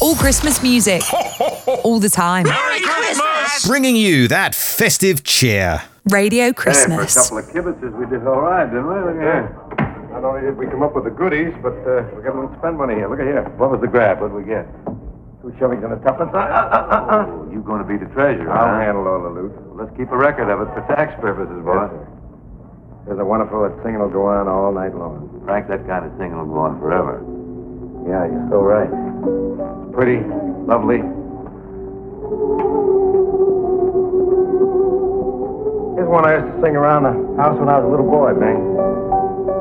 All Christmas music. All the time. Merry Christmas! Bringing you that festive cheer. Radio Christmas. Hey, for a couple of kibitzes, we did all right, didn't we? Look at here. Not only did we come up with the goodies, but we got a little spend money here. Look at here. What was the grab? What did we get? 2 shillings and a tuppence. Oh, you going to be the treasurer, I'll huh? handle all the loot. Let's keep a record of it for tax purposes, boy. Yes, sir. There's a wonderful singing will go on all night long. Frank, that kind of thing will go on forever. Yeah, you're so right. It's pretty, lovely. Here's one I used to sing around the house when I was a little boy, Bing.